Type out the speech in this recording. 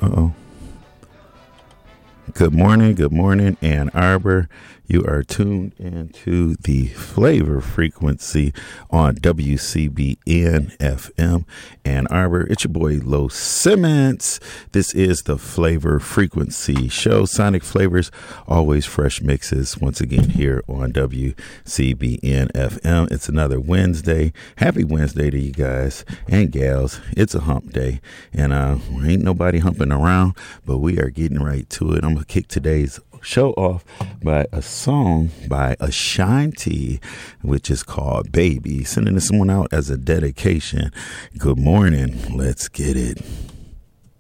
Uh-oh. Good morning, Ann Arbor. You are tuned into the Flavor Frequency on WCBN FM Ann Arbor. It's your boy Lo Simmons. This is the Flavor Frequency Show. Sonic Flavors, always fresh mixes. Once again here on WCBN FM. It's another Wednesday. Happy Wednesday to you guys and gals. It's a hump day, and ain't nobody humping around, but we are getting right to it. I'm gonna kick today's show off by a song by Ashanti, which is called Baby. Sending this one out as a dedication. Good morning. Let's get it.